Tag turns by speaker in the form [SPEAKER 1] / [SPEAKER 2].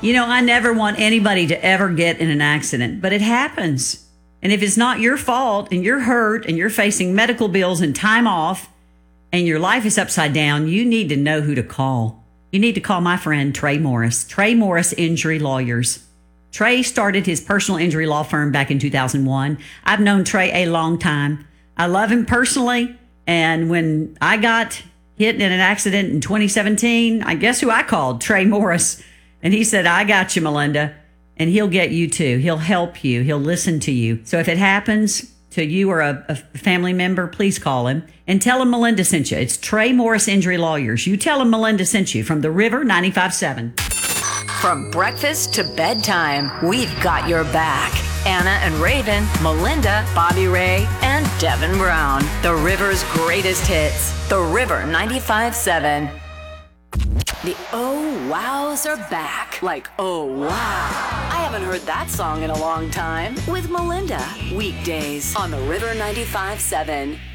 [SPEAKER 1] I never want anybody to ever get in an accident, but it happens. And if it's not your fault and you're hurt and you're facing medical bills and time off and your life is upside down, you need to know who to call. You need to call my friend Trey Morris, Trey Morris Injury Lawyers. Trey started his personal injury law firm back in 2001. I've known Trey a long time. I love him personally. And when I got hit in an accident in 2017, I guess who I called? Trey Morris. And he said, I got you, Melinda. And he'll get you too. He'll help you. He'll listen to you. So if it happens to you or a family member, please call him and tell him Melinda sent you. It's Trey Morris Injury Lawyers. You tell him Melinda sent you from the River 95.7.
[SPEAKER 2] From breakfast to bedtime, we've got your back. Anna and Raven, Melinda, Bobby Ray, and Devin Brown. The River's greatest hits. The River 95.7. The Oh Wows are back. Like, oh wow. I haven't heard that song in a long time. With Melinda. Weekdays on the River 95.7.